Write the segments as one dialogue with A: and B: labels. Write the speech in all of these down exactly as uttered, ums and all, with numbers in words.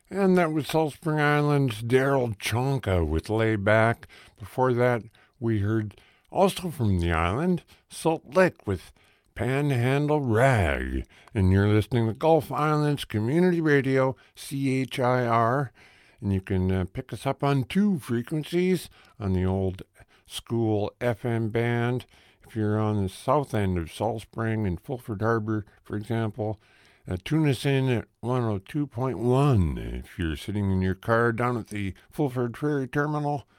A: And that was Salt Spring Island's Daryl Chonka with Lay Back. Before that, we heard also from the island, Salt Lick with Panhandle Rag. And you're listening to Gulf Islands Community Radio, C H I R. And you can uh, pick us up on two frequencies on the old school F M band. If you're on the south end of Salt Spring and Fulford Harbor, for example, Uh, tune us in at one oh two point one if you're sitting in your car down at the Fulford Ferry Terminal,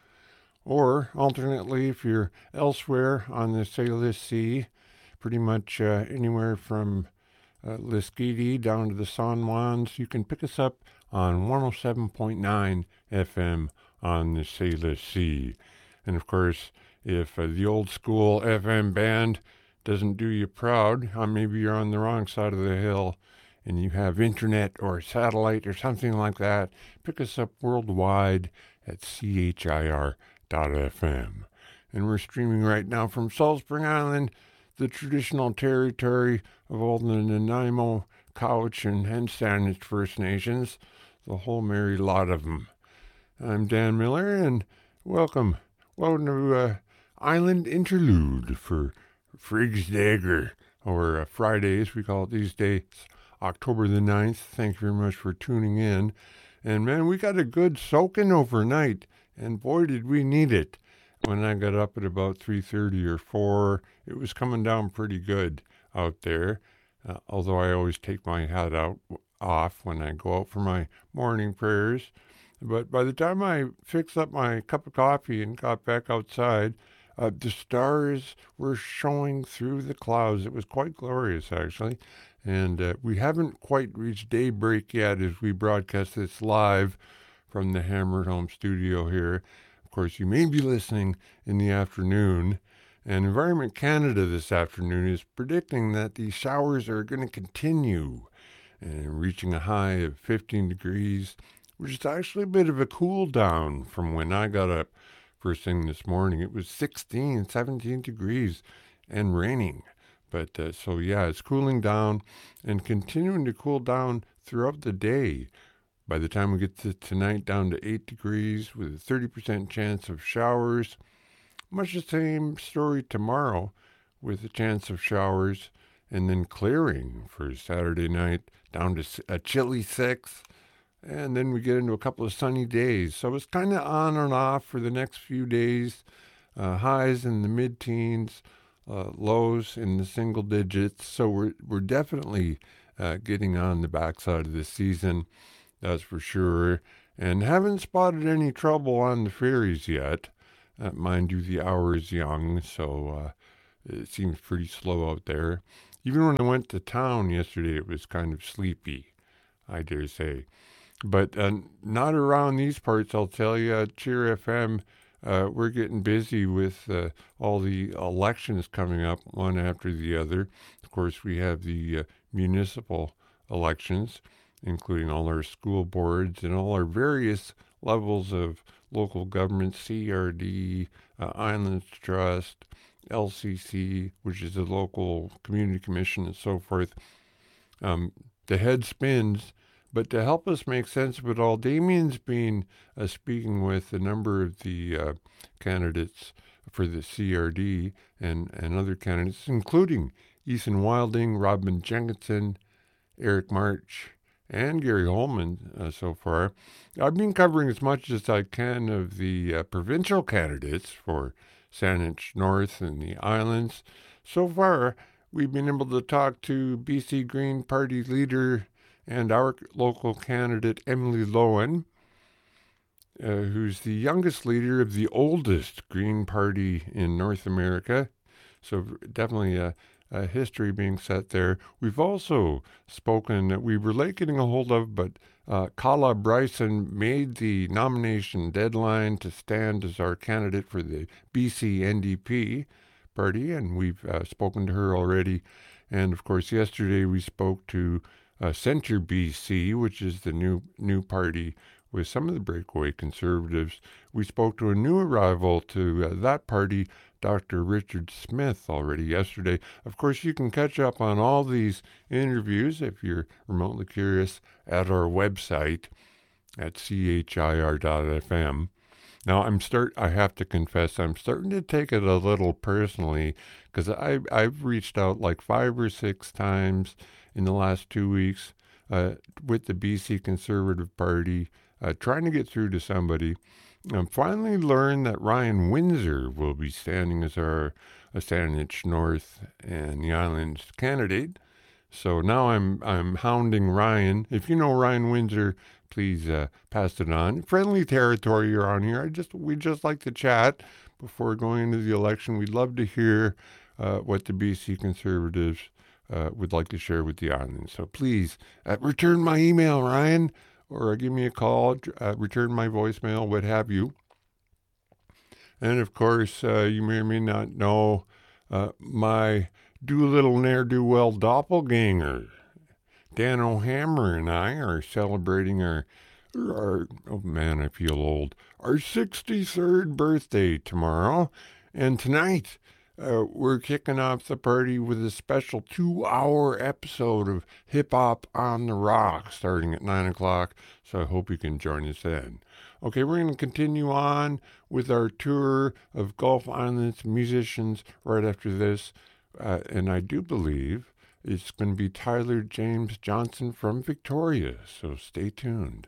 A: or alternately if you're elsewhere on the Salish Sea, pretty much uh, anywhere from uh, Liskiti down to the San Juans, you can pick us up on one oh seven point nine F M on the Salish Sea. And of course, if uh, the old school F M band doesn't do you proud, uh, maybe you're on the wrong side of the hill, and you have internet or satellite or something like that, pick us up worldwide at C H I R dot F M. And we're streaming right now from Salt Spring Island, the traditional territory of all the Nanaimo, Couch, and Saanich First Nations, the whole merry lot of them. I'm Dan Miller, and welcome. Welcome to uh, Island Interlude for Friggs Dagger, or uh, Fridays, we call it these days. October the ninth. Thank you very much for tuning in. And man, we got a good soaking overnight, and boy, did we need it. When I got up at about three thirty or four, it was coming down pretty good out there, uh, although I always take my hat out off when I go out for my morning prayers. But by the time I fixed up my cup of coffee and got back outside, uh, the stars were showing through the clouds. It was quite glorious, actually. And uh, we haven't quite reached daybreak yet as we broadcast this live from the Hammered Home studio here. Of course, you may be listening in the afternoon. And Environment Canada this afternoon is predicting that the showers are going to continue, and reaching a high of fifteen degrees, which is actually a bit of a cool down from when I got up first thing this morning. It was sixteen, seventeen degrees and raining. But uh, so, yeah, it's cooling down and continuing to cool down throughout the day. By the time we get to tonight, down to eight degrees with a thirty percent chance of showers. Much the same story tomorrow with a chance of showers, and then clearing for Saturday night down to a chilly six. And then we get into a couple of sunny days. So it's kind of on and off for the next few days. Uh, highs in the mid-teens. Uh, lows in the single digits, so we're we're definitely uh, getting on the backside of the season, that's for sure. And haven't spotted any trouble on the ferries yet. Uh, mind you, the hour is young, so uh, it seems pretty slow out there. Even when I went to town yesterday, it was kind of sleepy, I dare say. But uh, not around these parts, I'll tell you. At Cheer F M, Uh, we're getting busy with uh, all the elections coming up, one after the other. Of course, we have the uh, municipal elections, including all our school boards and all our various levels of local government, C R D, uh, Islands Trust, L C C, which is a local community commission, and so forth. Um, the head spins. But to help us make sense of it all, Damien's been uh, speaking with a number of the uh, candidates for the C R D and, and other candidates, including Ethan Wilding, Robin Jenkinson, Eric March, and Gary Holman uh, so far. I've been covering as much as I can of the uh, provincial candidates for Saanich North and the islands. So far, we've been able to talk to B C Green Party leader and our local candidate, Emily Lowen, uh, who's the youngest leader of the oldest Green Party in North America. So definitely a, a history being set there. We've also spoken that we were late getting a hold of, but uh, Kala Bryson made the nomination deadline to stand as our candidate for the B C N D P party, and we've uh, spoken to her already. And, of course, yesterday we spoke to Uh, Centre B C, which is the new new party with some of the breakaway conservatives. We spoke to a new arrival to uh, that party, Doctor Richard Smith, already yesterday. Of course, you can catch up on all these interviews if you're remotely curious at our website, at C H I R dot F M. Now, I'm start. I have to confess, I'm starting to take it a little personally because I I've reached out like five or six times in the last two weeks uh, with the B C Conservative Party, uh, trying to get through to somebody. I finally learned that Ryan Windsor will be standing as our a Saanich North and the Islands candidate. So now I'm I'm hounding Ryan. If you know Ryan Windsor, please uh, pass it on. Friendly territory you're on here. I just we just like to chat before going into the election. We'd love to hear uh, what the B C Conservatives uh, would like to share with the island. So please uh, return my email, Ryan, or give me a call. Uh, return my voicemail, what have you. And of course, uh, you may or may not know uh, my Doolittle ne'er-do-well doppelganger. Dan O'Hammer and I are celebrating our, our, oh man, I feel old, our sixty-third birthday tomorrow. And tonight, uh, we're kicking off the party with a special two-hour episode of Hip Hop on the Rock starting at nine o'clock. So I hope you can join us then. Okay, we're going to continue on with our tour of Gulf Islands musicians right after this. Uh, and I do believe it's going to be Tyler James Johnson from Victoria, so stay tuned.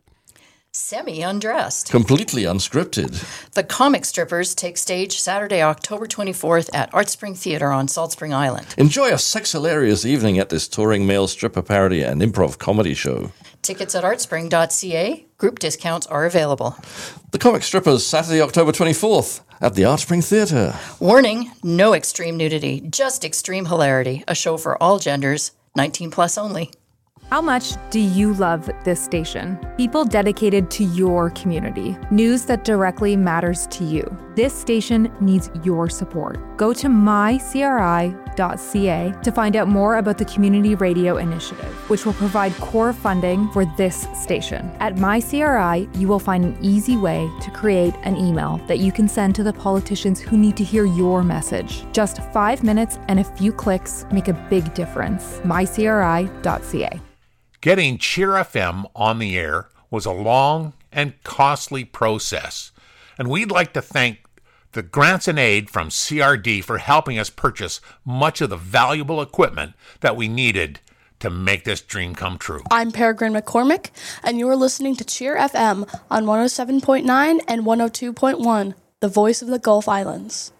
B: Semi-undressed.
C: Completely unscripted.
B: The Comic Strippers take stage Saturday, October twenty-fourth at Art Spring Theatre on Salt Spring Island.
C: Enjoy a sex-hilarious evening at this touring male stripper parody and improv comedy show.
B: Tickets at artspring dot c a. Group discounts are available.
C: The Comic Strippers, Saturday, October twenty-fourth at the Art Spring Theatre.
B: Warning, no extreme nudity, just extreme hilarity. A show for all genders, nineteen plus only.
D: How much do you love this station? People dedicated to your community. News that directly matters to you. This station needs your support. Go to my c r i dot c a to find out more about the Community Radio Initiative, which will provide core funding for this station. At MyCRI, you will find an easy way to create an email that you can send to the politicians who need to hear your message. Just five minutes and a few clicks make a big difference. my c r i dot c a.
E: Getting Cheer F M on the air was a long and costly process, and we'd like to thank the grants and aid from C R D for helping us purchase much of the valuable equipment that we needed to make this dream come true.
F: I'm Peregrine McCormick, and you are listening to Cheer F M on one oh seven point nine and one oh two point one, the voice of the Gulf Islands.